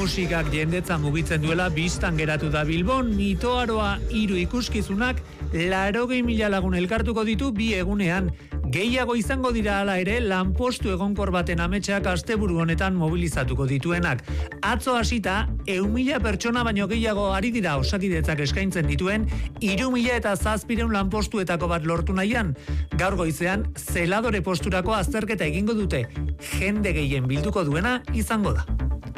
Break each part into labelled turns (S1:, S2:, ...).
S1: musikak jendetza mugitzen duela bistan geratu da Bilbon, mitoaroa 3 ikuskizunak 80.000 lagun elkartuko ditu 2 egunean. Gehiago izango dira hala ere lanpostu egonkor baten ametsak asteburu honetan mobilizatuko dituenak. Atzo hasita 100.000 pertsona baino gehiago ari dira Osakidetzak eskaintzen dituen 3.700 lanpostuetako bat lortu nahian. Gaur goizean zeladore posturako azterketa egingo dute. Jende gehien bilduko duena izango da.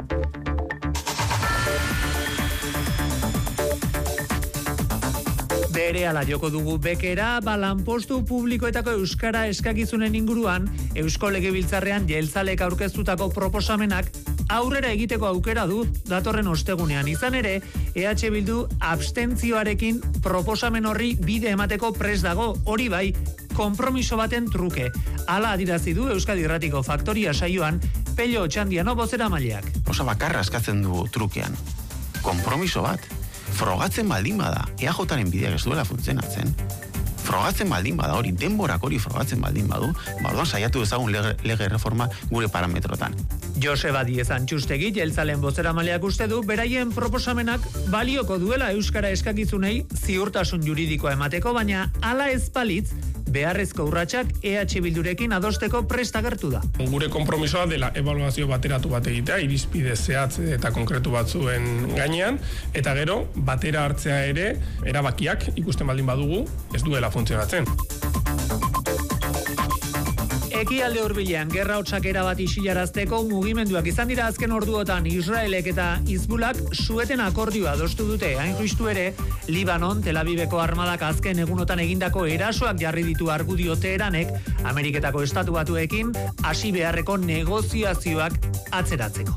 S1: Berehala joko dugu bekera, lanpostu publikoetako euskara eskakizunen inguruan, Eusko Legebiltzarrean jeltzalek aurkeztutako proposamenak aurrera egiteko aukera du datorren ostegunean. Izan ere, EH Bildu abstentzioarekin proposamen horri bide emateko prest dago, hori bai, konpromiso baten truke. Hala adirazi du Euskadi Irratiko Faktoria saioan Pello Otxandiano bozeramaileak.
S2: Osa bakarra eskatzen du trukean. Konpromiso bat. Frogatzen baldin bada, EAJaren bideak ez duela funtzionatzen. Frogatzen baldin bada hori, denborak hori frogatzen baldin badu, orduan saiatu dezagun lege reforma gure parametrotan.
S1: Joseba Diez Antxustegi, jeltzalen bozeramaileak uste du, beraien proposamenak balioko duela euskara eskakizunei ziurtasun juridikoa emateko, baina hala ez balitz, beharrezko urratsak EH Bildurekin adosteko prest agertu da.
S3: Gure konpromisoa dela ebaluazio bateratu bat egitea, irizpide zehatz eta konkretu batzuen gainean, eta gero batera hartzea ere erabakiak ikusten baldin badugu ez duela funtzionatzen.
S1: Ekialde hurbilean gerra hotzakera bat isilarazteko mugimenduak izan dira azken orduotan. Israelek eta Hizbulak sueten akordioa adostu dute. Hain justu ere, Libanon, Tel Aviveko armadak azken egunotan egindako erasoak jarri ditu argudio Teheranek, Ameriketako estatu batuekin hasi beharreko negoziazioak atzeratzeko.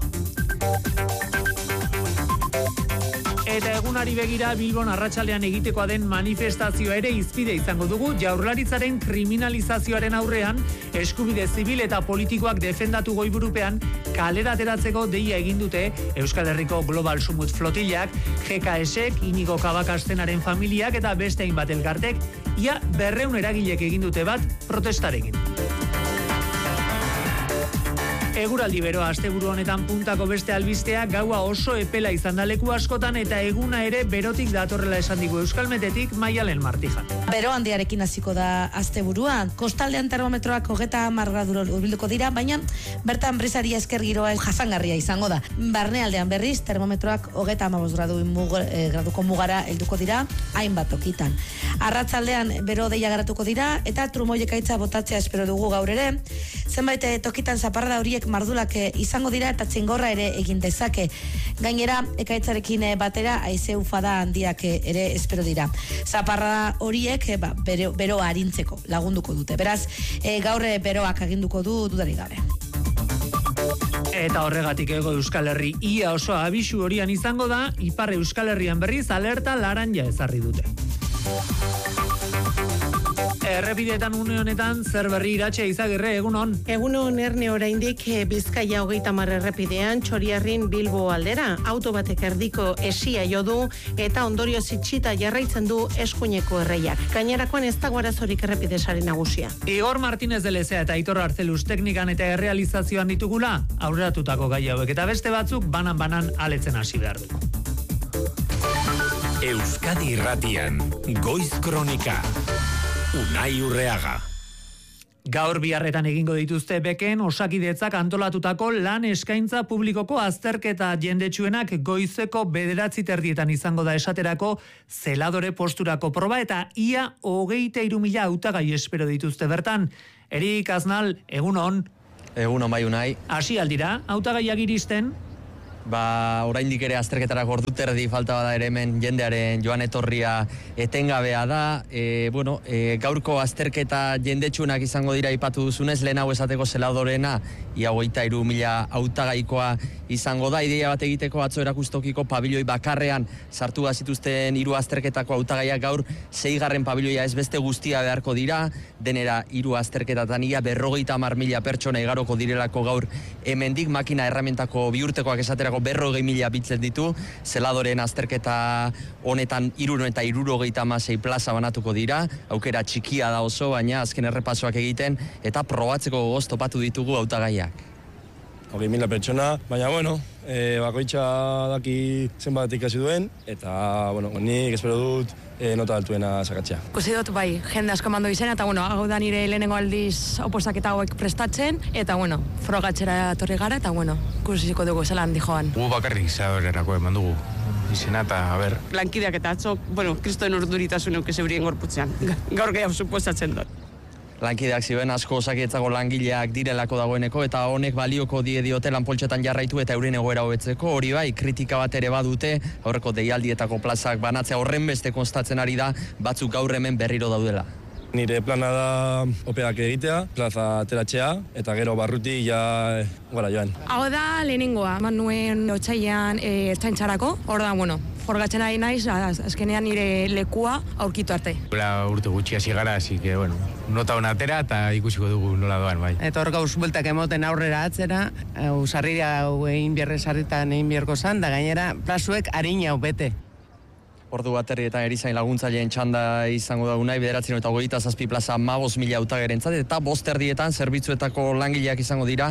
S1: Eta egunari begira Bilbon arratsaldean egitekoa den manifestazioa ere hizpide izango dugu. Jaurlaritzaren kriminalizazioaren aurrean eskubide zibil eta politikoak defendatu goiburupean kalera ateratzeko deia egin dute Euskal Herriko Global Sumut Flotillak, GKS-ek, Inigo Kabakastenaren familiak eta beste hainbat elkartek, ia 200 eragilek egin dute bat protestarekin. Eguraldi beroa asteburu honetan puntako beste albistea, gaua oso epela izan da leku askotan eta eguna ere berotik datorrela esan digu Euskalmetetik Maialen Martijan.
S4: Bero handiarekin hasiko da asteburuan. Kostaldean termometroak 30 graduro hurbilduko dira, baina bertan brisaria esker giroa jasangarria izango da. Barnealdean berriz termometroak 35 graduko mugara helduko dira hainbat tokitan. Arratsaldean bero deia garatuko dira eta trumoiekaitza botatzea espero dugu gaur ere. Zenbait tokitan zaparrada horiek mardulak izango dira eta txingorra ere egin dezake. Gainera, ekaitzarekin batera haize ufada handiak ere espero dira. Zaparrada horiek beroa arintzeko lagunduko dute. Beraz, gaur beroak aginduko du dudarik gabe.
S1: Eta horregatik Hego Euskal Herri ia oso abisu horian izango da, Ipar Euskal Herrian berriz alerta laranja ezarri dute. Errepideetan une honetan zer berri Iratxe Izagirre, egunon?
S5: Egunon Erne, oraindik Bizkaia 30 errepidean Txoriarrin Bilbo aldera auto batek erdiko esia jo du eta ondorio itxita jarraitzen du eskuineko erreiak. Gainerakoan ez dago arazorik errepide sare nagusia.
S1: Igor Martínez de Lezea eta Aitor Arzeluz teknikan eta errealizazioan ditugula aurreratutako gai hauek eta beste batzuk banan aletzen hasi behar du.
S6: Euskadi Irratian, Goiz Kronika. Unai Urreaga.
S1: Gaur biharretan egingo dituzte beken Osakidetzak antolatutako lan eskaintza publikoko azterketa jendetsuenak goizeko 9:30 izango da esaterako zeladore posturako proba eta ia 23.000 hautagai espero dituzte bertan. Erik Aznal, egunon.
S7: Egunon bai Unai.
S1: Hasi aldira, hautagaiak iristen?
S7: Oraindik ere azterketarako ordu terdi falta bada ere hemen jendearen joan etorria etengabea da. Gaurko azterketa jendetsunak izango dira aipatu duzunez, lehen hau esateko zeladorena ia 23.000 hautagaikoa izango da. Ideia bat egiteko atzo erakustokiko pabiloi bakarrean sartu zituzten 3 azterketako hautagaiak gaur 6. pabiloia ez beste guztia beharko dira. Denera 3 azterketatan ia 50.000 pertsona igaroko direlako gaur hemendik makina erramentako bihurtekoak esaterako 40.000 bitzen ditu, zeladoren azterketa honetan 376 plaza banatuko dira, aukera txikia da oso, baina azken errepasoak egiten eta probatzeko gogoz topatu ditugu hautagaiak.
S8: 20.000 pertsona, baina bueno, bakoitza daki zenbat ikasi duen, eta bueno, nik espero dut nota altuena sakatzea.
S9: Ikusi dut, bai, jende asko eman du izena, eta bueno, hau da nire lehenengo aldiz oposaketa hauek prestatzen, eta bueno, frogatzera etorri gara, eta bueno, ikusiko dugu zelan dijoan.
S10: Gu bakarrik zabererako eman dugu izena, eta ber.
S11: Lankideak eta atzo, bueno, kristoen urduritasun euke zeurien gorputzean. Gaur gehiago suposatzen dut.
S7: Lankideak zioen asko osakietzako langileak direlako dagoeneko eta honek balioko diote lanpoltsetan jarraitu eta euren egoera hobetzeko. Hori bai, kritika bat ere badute, aurreko deialdietako plazak banatzea horren beste konstatzen ari da, batzuk gaur hemen berriro daudela.
S8: Nire plana da opeak egitea, plaza ateratzea, eta gero barruti ja gara joan.
S9: Hau da lehenengoa, eman nuen otsailean ertzaintzarako, hor da, bueno, forgatzen ari naiz, azkenean nire lekua aurkitu arte.
S10: Urte gutxi hasi gara, así que, bueno, nota hona atera eta ikusiko dugu nola doan, bai.
S11: Eta hor gauz bueltak emoten aurrera atzera, sarrira egin bierre sarritan egin bierko zan, da gainera plazuek harina hau bete.
S7: Ordu baterri eta erizain laguntzaileen txanda izango da unai, 927 plaza 15.000 hautagerentzat, eta 5:00 zerbitzuetako langileak izango dira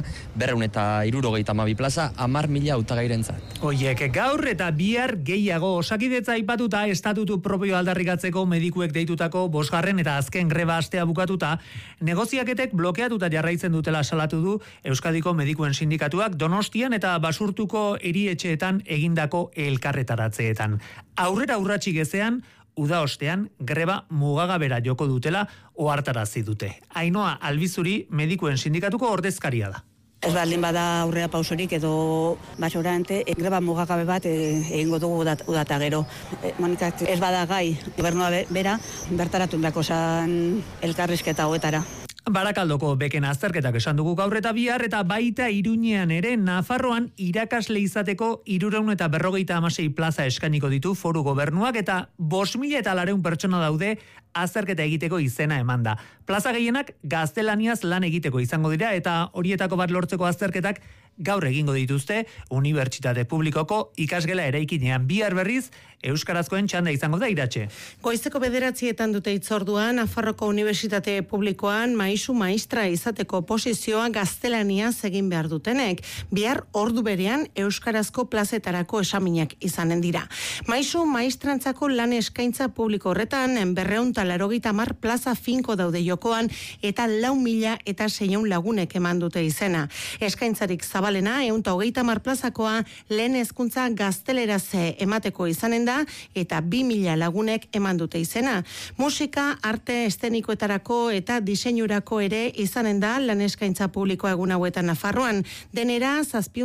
S7: 272 plaza 10.000 hautagairentzat.
S1: Oiek, gaur eta bihar gehiago osakidetza aipatuta estatutu propio aldarrikatzeko medikuek deitutako 5. eta azken greba astea bukatuta, negoziaketek blokeatuta jarraitzen dutela salatu du Euskadiko medikuen sindikatuak Donostian eta Basurtuko erietxeetan egindako elkarretaratzeetan. Aurrera urratsi gezean, uda ostean greba mugagabera joko dutela ohartarazi dute. Ainhoa Albizuri medikuen sindikatuko ordezkaria da.
S12: Ez baldin bada aurrera pausorik edo basorante greba mugagabe bat egingo dugu udata gero. Monikak ez bada gai gobernua bera bertaratu beharko zan elkarrizketa hauetara.
S1: Barakaldoko beken azterketak esan dugu gaur eta bihar, eta baita Iruñean ere Nafarroan irakasle izateko 356 plaza eskainiko ditu foru gobernuak, eta 5.400 pertsona daude azterketa egiteko izena emanda. Plaza gehienak gaztelaniaz lan egiteko izango dira, eta horietako bat lortzeko azterketak gaur egingo dituzte Unibertsitate Publikoko ikasgela eraikinean. Bihar berriz euskarazkoen txanda izango da Iratxe.
S5: Goizeko 9:00 dute hitzorduan Nafarroko Unibertsitate Publikoan maisu maistra izateko posizioa gaztelaniaz egin behar dutenek. Bihar ordu berean euskarazko plazetarako esaminak izanen dira. Maisu maistrantzako lan eskaintza publiko horretan 280 plaza finko daude jokoan, eta 4.600 lagunek eman dute izena. Eskaintzarik zabalena 130 plazakoa lehen hezkuntza gazteleraz emateko izanen da, eta 2.000 lagunek eman dute izena. Musika, arte eszenikoetarako eta diseinurako ere izanen da lan eskaintza publikoa egun hauetan Nafarroan. Denera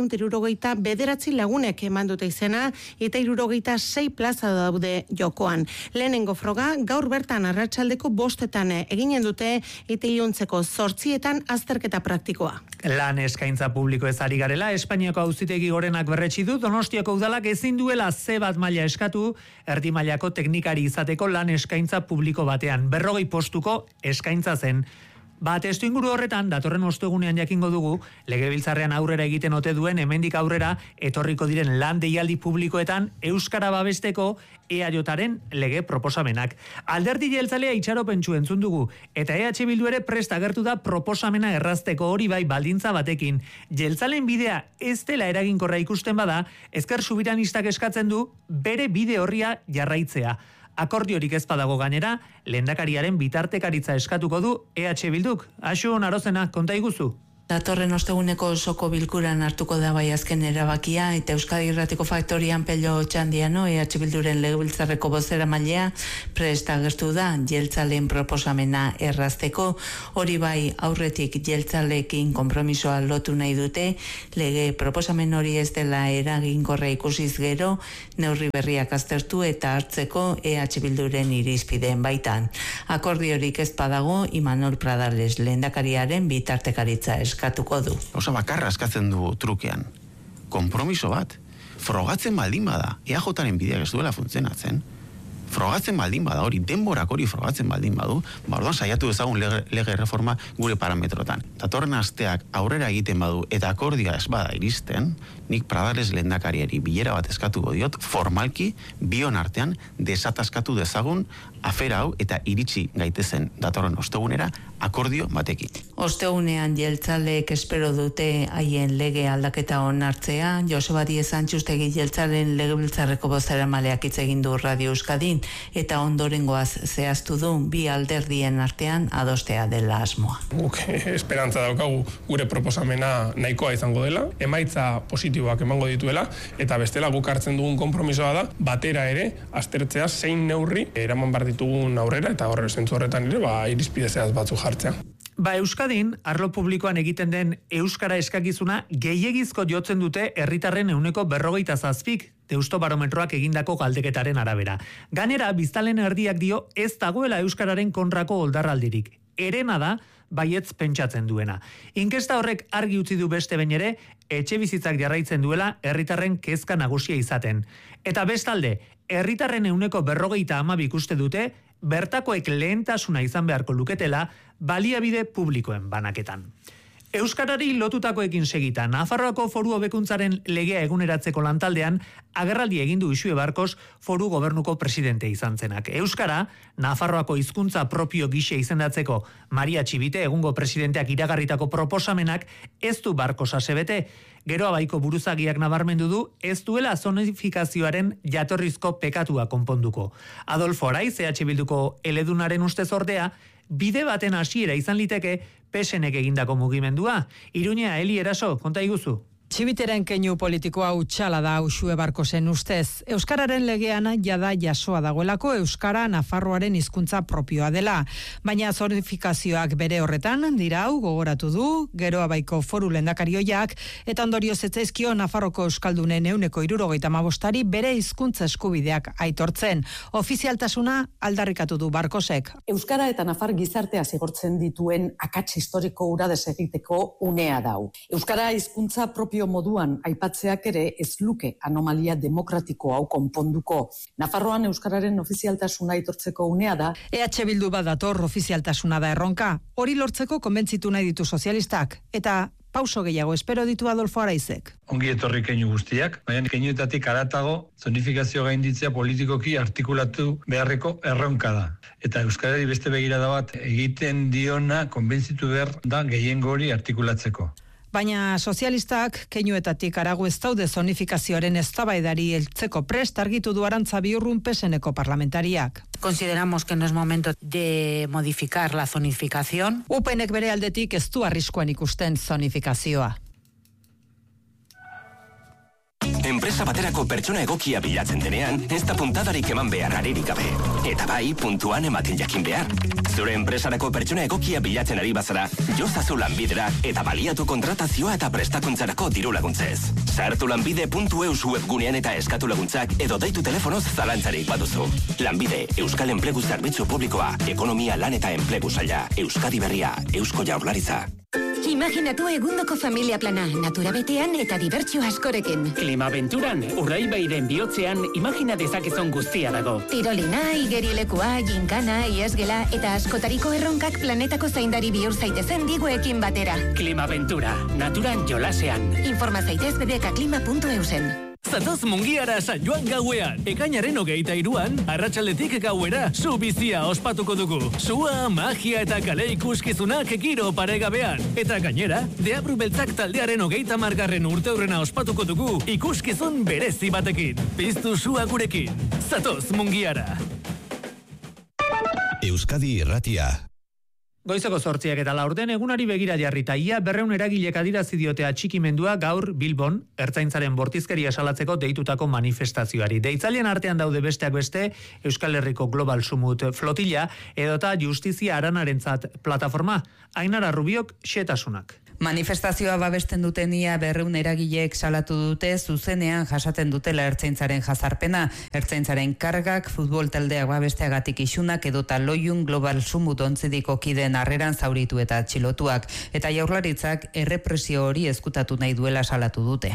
S5: 769 lagunek eman dute izena, eta 76 plaza daude jokoan. Lehenengo froga gaur bertan arratsaldeko 5:00 eginen dute, eta iluntzeko 8:00 azterketa praktikoa.
S1: Lan eskaintza publiko ez ari garela, Espainiako Auzitegi Gorenak berretsi du Donostiako udalak ezin duela C bat maila eskatu erdi mailako teknikari izateko lan eskaintza publiko batean. 40 postuko eskaintza zen. Testu inguru horretan, datorren ostegunean jakingo dugu, Legebiltzarrean aurrera egiten ote duen hemendik aurrera etorriko diren lan deialdi publikoetan euskara babesteko EAJaren lege proposamenak. Alderdi jeltzalea itxaropentsu entzun dugu, eta EH Bildu ere prest agertu da proposamena errazteko, hori bai baldintza batekin. Jeltzalen bidea ez dela eraginkorra ikusten bada, Ezker Subiranistak eskatzen du bere bide horria jarraitzea. Akordiorik ez badago gainera, lehendakariaren bitartekaritza eskatuko du EH Bilduk. Axu Narozena, konta iguzu.
S13: Datorren osteguneko osoko bilkuran hartuko da bai azken erabakia, eta Euskadi Irratiko Faktorian Pello Txandiano, EH Bilduren legebiltzarreko bozeramailea, prest agertu da jeltzaleen proposamena errazteko. Hori bai aurretik jeltzaleekin konpromisoa lotu nahi dute, lege proposamen hori ez dela eraginkorra ikusiz gero, neurri berriak aztertu eta hartzeko EH Bilduren irizpideen baitan. Akordiorik ez badago, Imanol Pradales lehendakariaren bitartekaritza eskatuko du.
S2: Osa bakarra eskatzen du trukean. Konpromiso bat. Frogatzen baldin bada, EAJaren bideak ez duela funtzionatzen. frogatzen baldin bada hori, denborak hori frogatzen baldin badu, orduan saiatu dezagun lege reforma gure parametrotan. Datorren asteak aurrera egiten badu eta akordioa ez bada iristen, nik Pradales lehendakariari bilera bat eskatuko diot, formalki bion artean desataskatu dezagun afera hau eta iritsi gaitezen datorren ostegunera akordio batekin.
S13: Ostegunean jeltzaleek espero dute haien lege aldaketa onartzea. Joseba Díez Antxustegi jeltzalen legebiltzarreko bozeramaleak hitz egin du Radio Euskadin eta ondorengoaz zehaztu du bi alderdien artean adostea dela asmoa.
S3: Guk esperantza daukagu gure proposamena nahikoa izango dela, emaitza positiboak emango dituela, eta bestela guk hartzen dugun konpromisoa da, batera ere, aztertzea zein neurri eraman behar ditugun aurrera, eta zentzu horretan ere, irizpide zehaz batzuk jartzea.
S1: Euskadin, arlo publikoan egiten den euskara eskakizuna gehiegizko jotzen dute herritarren 47%, Deustobarometroak egindako galdeketaren arabera. Gainera, biztanleen erdiak dio ez dagoela euskararen kontrako oldarraldirik. Herena da, baietz pentsatzen duena. Inkesta horrek argi utzi du beste behin ere, etxe bizitzak jarraitzen duela herritarren kezka nagusia izaten. Eta bestalde, herritarren 52% uste dute, bertakoek lehentasuna izan beharko luketela baliabide publikoen banaketan. Euskarari lotutakoekin segita, Nafarroako Foru Hobekuntzaren legea eguneratzeko lantaldean agerraldi egin du Ixue Barkos Foru Gobernuko presidente izan zenak. Euskara, Nafarroako hizkuntza propio gise izendatzeko Maria Txibite egungo presidenteak iragarritako proposamenak ez du Barkos asebete. Geroa baiko buruzagiak nabarmendu du ez duela zonifikazioaren jatorrizko pekatua konponduko. Adolfo Araiz, EH Bilduko eledunaren ustez ordea, bide baten hasiera izan liteke PSNek egindako mugimendua. Iruña, Eli Eraso, konta iguzu.
S14: Txibiteren keinu politikoa utxala da Uxue Barkosen ustez. Euskararen legean jada jasoa dagoelako Euskara Nafarroaren hizkuntza propioa dela. Baina zonifikazioak bere horretan dira hau gogoratu du, Geroa baiko Foru lehendakarioiak eta ondorioz etzaizkio Nafarroko euskaldunen 75%ari bere hizkuntza eskubideak aitortzen. Ofizialtasuna aldarrikatu du Barkosek.
S15: Euskara eta Nafar gizartea zigortzen dituen akats historiko hura desegiteko unea dau. Euskara hizkuntza propio moduan aipatzeak ere ez luke anomalia demokratiko hau konponduko. Nafarroan euskararen ofizialtasuna aitortzeko unea da.
S14: EH Bildu badator ofizialtasuna da erronka. Hori lortzeko konbentzitu nahi ditu sozialistak eta pauso gehiago espero ditu Adolfo Araizek.
S16: Ongi etorri keinu guztiak, baina keinuetatik haratago zonifikazio gainditzea politikoki artikulatu beharreko erronka da. Eta euskarari beste begirada bat egiten diona konbentzitu behar da gehiengo hori artikulatzeko.
S14: Baina sozialistak keinuetatik harago ez daude zonifikazioaren eztabaidari heltzeko prest argitu du Arantza Biurrun PSNeko parlamentariak.
S17: Consideramos que no es momento de modificar la zonificación.
S14: UPNek bere aldetik ez du arriskuan ikusten zonifikazioa.
S18: Enpresa baterako pertsona egokia bilatzen denean, ez da puntadarik eman behar aririk gabe. Eta bai, puntuan ematen jakin behar. Zure enpresarako pertsona egokia bilatzen ari bazara, jozazu Lanbidera eta baliatu kontratazioa eta prestakuntzarako diru laguntzez. Sartu lanbide.eus webgunean eta eskatu laguntzak edo deitu telefonoz zalantzarik baduzu. Lanbide, Euskal Enplegu Zerbitzu Publikoa, Ekonomia, Lan eta Enplegu Saila, Euskadi Berria, Eusko Jaurlaritza.
S19: Imaginatu egundoko familia plana, natura betean eta dibertsio askorekin.
S20: Klimabenturan, Urdaibairen bihotzean, imagina dezakezon guztia dago.
S19: Tirolina, igerilekua, ginkana, iesgela eta askotariko erronkak planetako zaindari bihur zaitezen diguekin batera.
S20: Klimabentura, naturan jolasean.
S19: Informa zaitez bbkklima.eusen.
S21: Zatoz Mungiara San Joan gauean. Ekainaren 23an, arratsaldetik gauera, zu bizia ospatuko dugu. Sua, magia eta kale ikuskizunak giro paregabean. Eta gainera, Deabru Beltzak taldearen 30. urteurrena ospatuko dugu ikuskizun berezi batekin. Piztu sua gurekin. Zatoz Mungiara.
S22: Euskadi Irratia.
S1: Goizeko 8 eta 4 egunari begira jarrita ia 200 eragilek adierazi diote atxikimendua gaur Bilbon ertzaintzaren bortizkeria salatzeko deitutako manifestazioari. Deitzaileen artean daude besteak beste Euskal Herriko Global Sumut flotilla edota Justizia Aranarentzat plataforma. Ainara Rubiok xetasunak.
S23: Manifestazioa babesten duten ia 200 eragileek salatu dute zuzenean jasaten dutela ertzaintzaren jazarpena, ertzaintzaren kargak, futbol taldeak babesteagatik isunak edota Loiun Global Sumut ontzidiko kideen harreran zauritu eta atxilotuak, eta Jaurlaritzak errepresio hori ezkutatu nahi duela salatu dute.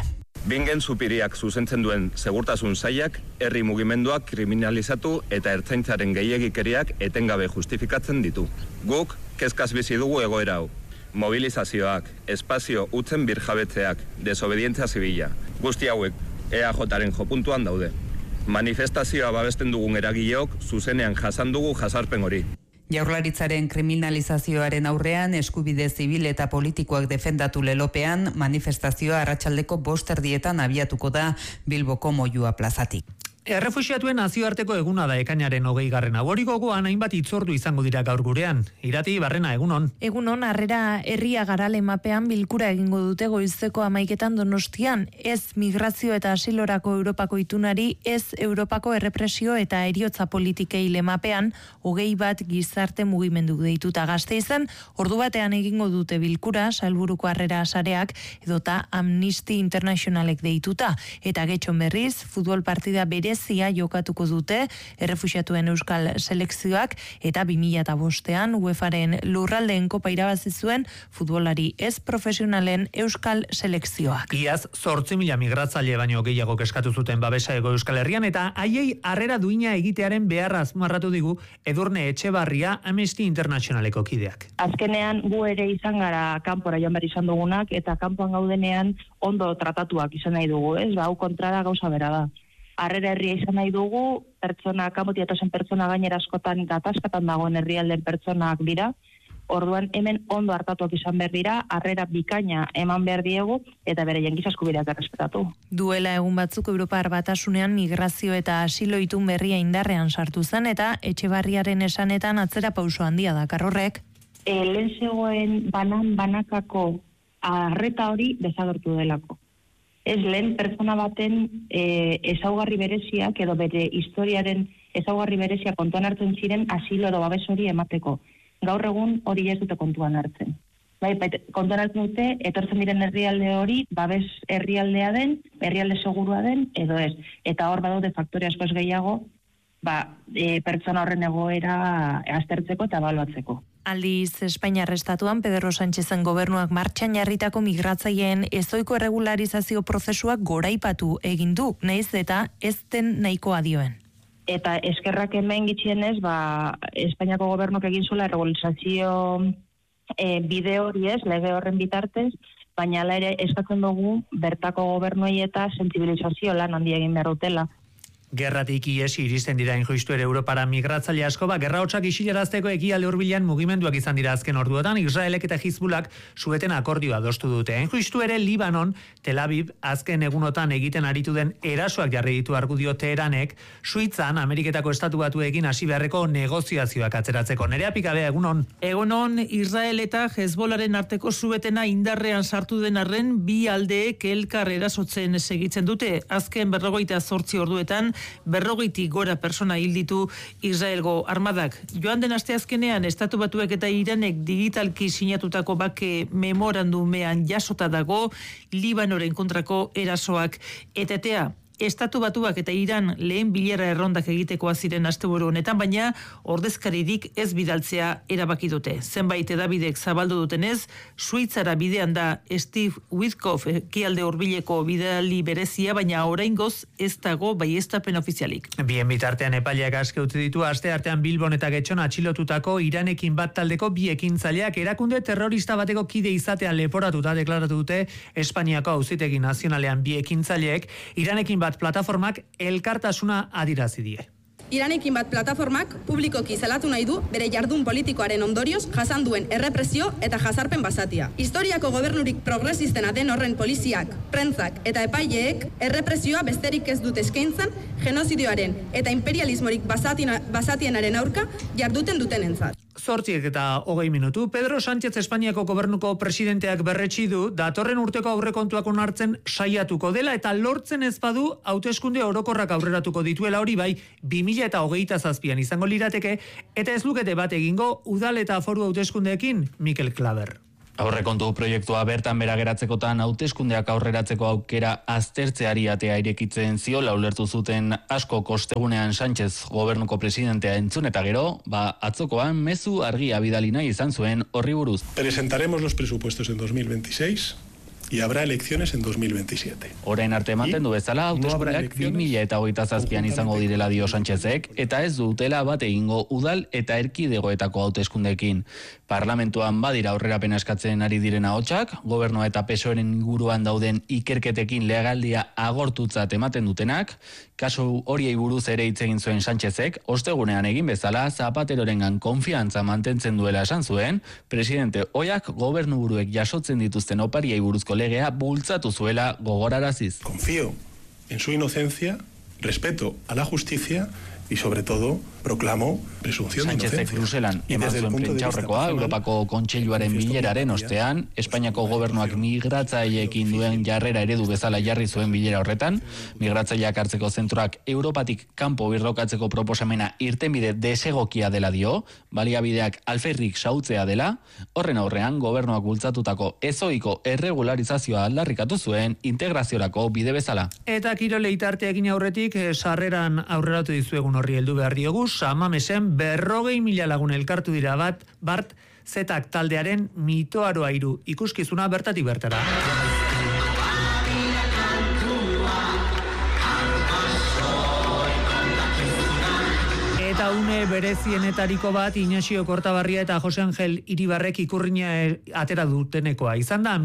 S4: Bingen Zupiriak zuzentzen duen segurtasun sailak herri mugimenduak kriminalizatu eta ertzaintzaren gehiegikeriak etengabe justifikatzen ditu. Guk kezkaz bizi dugu egoera hau. Mobilizazioak, espazio utzen birjabetzeak, desobedientzia zibila. Guzti hauek EAJaren jopuntuan daude. Manifestazioa babesten dugun eragileok zuzenean jasan dugu jasarpen hori.
S23: Jaurlaritzaren kriminalizazioaren aurrean eskubide zibil eta politikoak defendatu lelopean manifestazioa arratsaldeko 5:00 abiatuko da Bilboko Moyua plazatik.
S1: Errefuxiatuen nazioarteko eguna da ekainaren 20. Hori gogoan hainbat hitzordu izango dira gaur gurean. Irati Barrena, egunon.
S6: Egunon, Harrera herria garale mapean bilkura egingo dute goizeko 11 Donostian. Ez migrazio eta asilorako Europako itunari, ez Europako errepresio eta eriotza politikei lemapean, 21 gizarte mugimendu deituta Gasteizen, ordu batean egingo dute bilkura, Salburuko Harrera sareak edota Amnesty Internationalek deituta. Eta getxon berriz, futbol partida berezia jokatuko dute errefuxiatuen euskal selekzioak eta 2005an UEFAren lurraldeen kopa irabazi zuen futbolari ez profesionalen euskal selekzioak.
S1: Iaz 8.000 migratzaile baino gehiago eskatu zuten babesa Hego Euskal Herrian eta haiei harrera duina egitearen beharra azmarratu digu Edurne Etxebarria Amnesty Internationaleko kideak.
S22: Azkenean gu ere izan gara kanpora joan behar izan dugunak eta kanpoan gaudenean ondo tratatuak izan nahi dugu, ez? Hau kontrara gauza bera da. Harrera herria izan nahi dugu, pertsona, kanpotik datozen pertsona gainera askotan eta ataskatan dagoen herrialden pertsonak dira, orduan hemen ondo hartatuak izan behar dira, harrera bikaina eman behar diegu eta beraien giza eskubideak errespetatu.
S6: Duela egun batzuk Europar Batasunean migrazio eta asilo itun berria indarrean sartu zen eta Etxebarriaren esanetan atzera pauso handia dakar horrek.
S22: Lehen zegoen banakako arreta hori desagertu delako. Ez lehen pertsona baten ezaugarri bereziak edo bere historiaren ezaugarri bereziak kontuan hartzen ziren asilo edo babes hori emateko. Gaur egun hori ez dute kontuan hartzen. Bai, kontuan hartzen dute, etortzen diren herrialde hori, babes herrialdea den, herrialde segurua den, edo ez. Eta hor badaude faktore askoz gehiago, pertsona horren egoera aztertzeko eta ebaluatzeko.
S6: Aldiz, Espainiar estatuan Pedro Sánchezen gobernuak martxan jarritako migratzaileen ezoiko erregularizazio prozesuak goraipatu egin du, nahiz eta ez den nahikoa dioen.
S22: Eta eskerrak hemen gitxienez, Espainiako gobernuk egin zuela erregularizazio bide hori ez, lege horren bitartez, baina ala ere eskatzen dugu bertako gobernuei eta sentsibilizazio lan handia egin behar dutela.
S1: Gerratik iesi iristen dira injustu ere Europara migratzaile asko, gerra hotsak isilarazteko ekialde hurbilan mugimenduak izan dira azken orduotan, Israelek eta Hizbulak sueten akordioa adostu dute. Injustu ere Libanon, Tel Aviv, azken egunotan egiten aritu den erasoak jarri ditu argudio Teheranek, Suitzan, Ameriketako estatu batuekin hasi beharreko negoziazioak atzeratzeko. Nerea Pikabea, egunon.
S24: Egunon, Israel eta Hezbolaren arteko suetena indarrean sartu den arren, bi aldeek elkar erasotzen segitzen dute. Azken 48 orduetan, 40 gora persona hil ditu Israelgo armadak. Joan den asteazkenean Estatu Batuak eta Iranek digitalki sinatutako bake memorandumean jasota dago Libanoren kontrako erasoak etetea. Estatu Batuak eta Iran lehen bilera errondak egitekoa ziren asteburu honetan, baina ordezkaririk ez bidaltzea erabaki dute. Zenbait edabidek zabaldu dutenez, Suitzara bidean da Steve Witkoff ekialde hurbileko bidali berezia, baina oraingoz ez dago baieztapen ofizialik.
S1: Bien bitartean epaileak aske utzi ditu asteartean Bilbon eta Getxon atxilotutako Iranekin bat taldeko bi ekintzaileak erakunde terrorista bateko kide izatea leporatuta deklaratu dute Espainiako Auzitegi Nazionalean bi ekintzaileek Iranekin bat plataformak elkartasuna adirazi die.
S25: Iranekin bat plataformak publikoki salatu nahi du bere jardun politikoaren ondorioz jasan duen errepresio eta jasarpen basatia. Historiako gobernurik progresistena den horren poliziak, prentzak eta epaileek errepresioa besterik ez dute eskaintzen genozidioaren eta imperialismorik basatienaren aurka jarduten dutenentzat.
S1: 8:20 Pedro Sánchez Espainiako gobernuko presidenteak berretsi du datorren urteko aurrekontuak onartzen saiatuko dela eta lortzen ez badu hauteskunde orokorrak aurreratuko dituela hori bai 2027an izango lirateke eta ez lukete bat egingo udal eta foru hauteskundeekin Mikel Klaver.
S26: Aurrekontu proiektua bertan bera geratzekotan hauteskundeak aurreratzeko aukera aztertzeari atea irekitzen ziola ulertu zuten asko kostegunean Sánchez gobernuko presidentea entzun eta gero, atzokoan mezu argia bidali nahi izan zuen horri buruz.
S27: Presentaremos los presupuestos en 2026
S7: y habrá elecciones en 2027.
S26: Orain arte ematen du bezala, hauteskundeak 2027an izango direla dio Sánchezek, eta ez dutela bat egingo udal eta erkidegoetako hauteskundeekin. Parlamentuan badira aurrerapena eskatzen ari diren ahotsak, gobernua eta PSOEren inguruan dauden ikerketekin legaldia agortutzat ematen dutenak, kasu horiei buruz ere hitz egin zuen Sánchezek, ostegunean egin bezala Zapaterorengan konfiantza mantentzen duela esan zuen, presidente ohiak gobernuburuek jasotzen dituzten opariei buruzko legea bultzatu zuela gogoraraziz.
S7: Confío en su inocencia, respeto a la justicia y sobre todo proclamo presunción de inocencia.
S26: Sánchezek Bruselan eman zuen prentsaurrekoa Europako Kontseiluaren bileraren ostean, Espainiako gobernuak migratzaileekin duen jarrera eredu bezala jarri zuen bilera horretan, migratzaileak hartzeko zentroak Europatik kanpo birrokatzeko proposamena irtenbide desegokia dela dio, baliabideak alferrik xautzea dela, horren aurrean gobernuak bultzatutako ezoiko erregularizazioa aldarrikatu zuen integraziorako bide bezala.
S1: Eta kirole itarteekin aurretik sarreran aurreratu dizuegun horri heldu behar diogu, Samamesen 40.000 lagun elkartu dira bart zetak taldearen mitoaroa 3 ikuskizuna bertatik bertara. Eta une berezienetariko bat Inaxio Kortabarria eta Jose Angel Iribarrek ikurrina atera dutenekoa. Izan da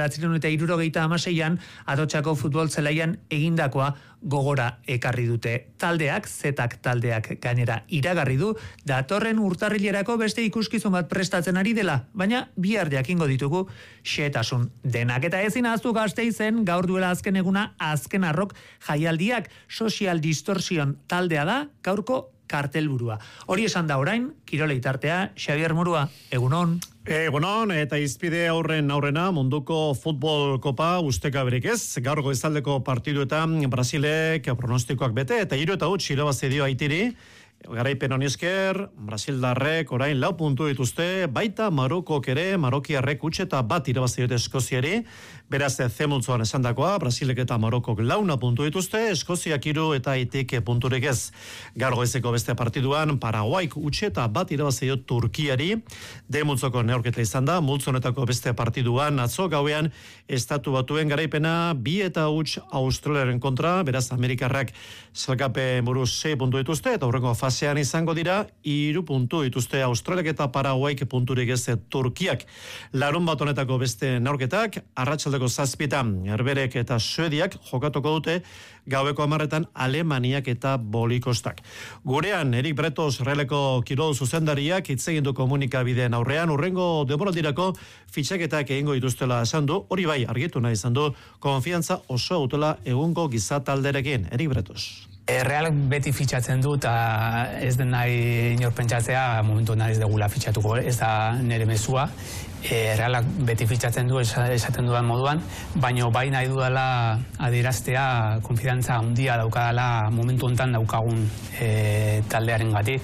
S1: 1976an Atotxako futbol zelaian egindakoa gogora ekarri dute. Zetak taldeak gainera iragarri du, datorren urtarrilerako beste ikuskizun bat prestatzen ari dela, baina bihar jakingo ditugu xehetasun denak. Eta ezin ahaztu Gasteizen gaur duela azken eguna azken arrok jaialdiak Social Distortion taldea da gaurko kartelburua. Hori esan da orain, kirole itartea, Xavier Murua, egunon.
S8: Egunon, eta izpide aurrena munduko futbol kopa usteka berik ez. Gaur goizaldeko partiduetan Brasilek pronostikoak bete, eta 3-0 irabazi dio Haitiri. Garaipen honi esker, Brasildarrek orain 4 puntu dituzte, baita Marokok ere, Marokiarrek utxeta bat irabazi dute Eskoziari, beraz zemultzoan esandakoa, Brasilek eta Marokok 4 puntu dituzte, Eskoziak 3 eta Haitik punturik ez. Gaur goizeko beste partiduan, Paraguaik utxeta bat irabazi dio Turkiari, demultzoko neorketa izan da, multzonetako beste partiduan, atzo gauean, Estatu Batuen garaipena 2-0 Australiaren kontra, beraz Amerikarrak zelkape buruz 6 puntu dituzte, eta horrengo fasean izango dira, 3 puntu dituzte Australiak eta Paraguaik punturik ez Turkiak. Larun bat honetako beste neorketak, arratsaldeko 7 Herberek eta Suediak jokatuko dute, gaueko 10 Alemaniak eta Bolikostak. Gurean, Erik Bretos Realeko kirol zuzendariak hitz egin du komunikabideen aurrean, urrengo denboraldirako fitxaketak egingo dituztela esan du, hori bai argitu nahi izan du, konfiantza oso dutela egungo gizatalderekin. Erik Bretos.
S9: Real beti fitxatzen du eta ez den nahi inor pentsatzea momentu nahi ez degula fitxatuko, ez da nire mezua. Realak beti fitxatzen du esaten dudan moduan, baino bai nahi dudala adieraztea konfidantza handia daukadala momentu hontan daukagun taldearen gatik.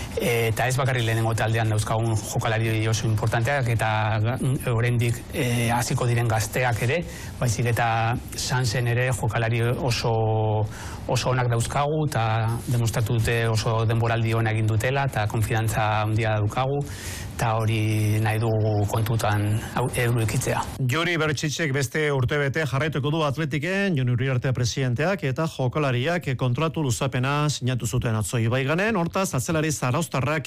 S9: Eta ez bakarrik lehenengo taldean dauzkagun jokalari oso importanteak eta oraindik hasiko diren gazteak ere, baizik eta Sansen ere jokalari oso onak dauzkagu eta demostratu dute oso denboraldi ona egin dutela eta konfidantza handia daukagu eta hori nahi dugu kontutan edukitzea.
S8: Juri Bertxitzek beste urtebete jarraituko du Atletiken, Jon Uriarte presidenteak eta jokalariak kontratu luzapena sinatu zuten atzo Ibaiganen, hortaz atzelari Zarauztarrak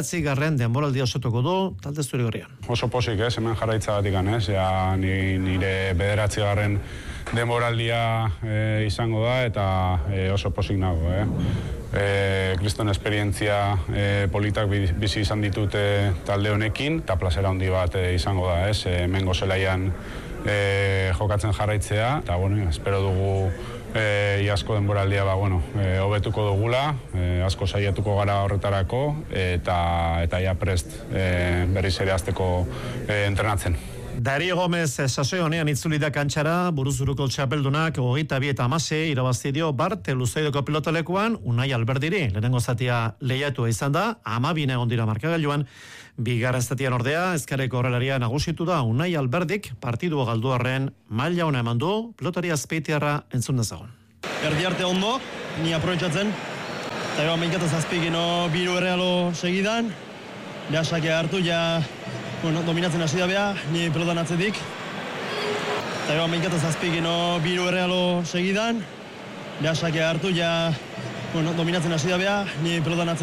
S8: 9. denboraldia osatuko du talde zuri-gorrian.
S10: Oso posik hemen jarraitzagatik ganez, nire 9. denboraldia izango da eta oso posik nago. Kriston esperientzia politak bizi izan ditute talde honekin, eta plazera handi bat izango da, hemengo zelaian jokatzen jarraitzea, eta espero dugu iasko denboraldia hobetuko dugula, asko saiatuko gara horretarako, eta ia prest berriz ere hasteko entrenatzen.
S8: Dario Gomez sasoi honean itzuli da kantxara, buruzuruko txapeldunak 22-16 irabazi dio Bart Luzaidoko pilotalekuan Unai Alberdiri. Lehenengo zatia lehiatua izan da, 12 egon dira markagailuan, bigarren zatian ordea, ezkareko horrelaria nagusitu da Unai Alberdik, partidu galduarren maila ona eman du, pilotari azpeitiarra entzun dezagon.
S11: Erdi arte ondo, ni aprobetxatzen, eta joan behinkataz azpegino biru errealo segidan, behasake hartu, dominatzen hasi da beha, ni pelotan atzetik. Eta gero, mainkata zazpik ino biru errealo segidan. Ja, sakia hartu, ja, dominatzen hasi da beha, ni pelotan